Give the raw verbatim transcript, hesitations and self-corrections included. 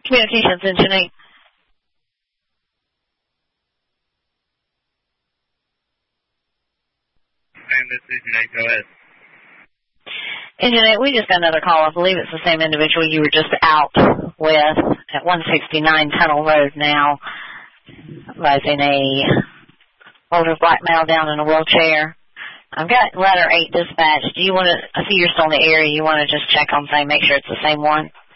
Communications engineer. And this is Nate. Go ahead. Engineer, we just got another call. I believe it's the same individual you were just out with at one sixty-nine Tunnel Road now, advising a older black male down in a wheelchair. I've got letter eight dispatch. Do you want to, I see you're still in the area, you want to just check on thing, make sure it's the same one?